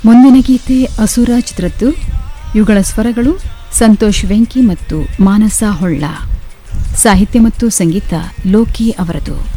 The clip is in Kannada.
ಮುಂದಿನ ಗೀತೆ ಅಸುರ ಚಿತ್ರದ್ದು. ಇವುಗಳ ಸ್ವರಗಳು ಸಂತೋಷ್ ವೆಂಕಿ ಮತ್ತು ಮಾನಸ ಹೊಳ್ಳ. ಸಾಹಿತ್ಯ ಮತ್ತು ಸಂಗೀತ ಲೋಕಿ ಅವರದು.